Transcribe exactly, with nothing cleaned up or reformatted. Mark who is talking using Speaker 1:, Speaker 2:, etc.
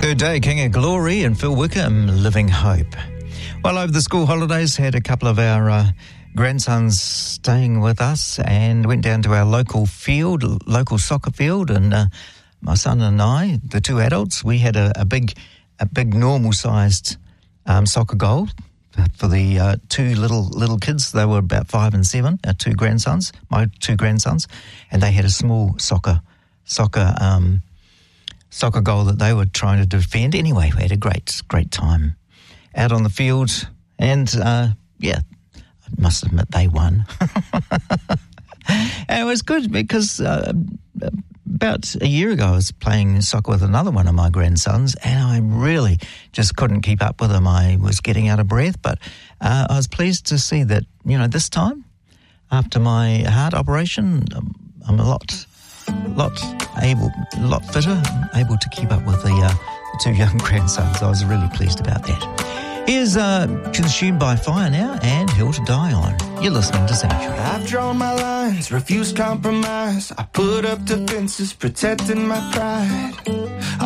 Speaker 1: Third day, King of Glory and Phil Wickham, Living Hope. Well, over the school holidays, had a couple of our uh, grandsons staying with us and went down to our local field, local soccer field, and uh, my son and I, the two adults, we had a, a big, a big normal-sized um, soccer goal for the uh, two little little kids. They were about five and seven, our two grandsons, my two grandsons, and they had a small soccer soccer. Um, soccer goal that they were trying to defend. Anyway, we had a great, great time out on the field, and uh, yeah, I must admit they won. And it was good because uh, about a year ago I was playing soccer with another one of my grandsons, and I really just couldn't keep up with him. I was getting out of breath, but uh, I was pleased to see that, you know, this time, after my heart operation, I'm a lot... lot able, a lot fitter, able to keep up with the, uh, the two young grandsons. I was really pleased about that. Here's uh, Consumed by Fire now and Hill to Die On. You're listening to Sanctuary.
Speaker 2: I've drawn my lines, refused compromise. I put up defenses, protecting my pride.